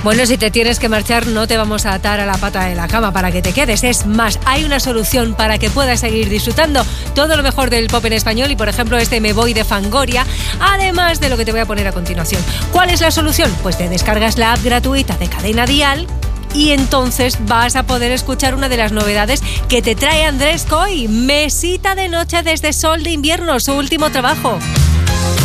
Bueno, si te tienes que marchar, no te vamos a atar a la pata de la cama para que te quedes. Es más, hay una solución para que puedas seguir disfrutando todo lo mejor del pop en español y, por ejemplo, Me Voy de Fangoria, además de lo que te voy a poner a continuación. ¿Cuál es la solución? Pues te descargas la app gratuita de Cadena Dial y entonces vas a poder escuchar una de las novedades que te trae Andrés Coy, Mesita de Noche desde Sol de Invierno, su último trabajo.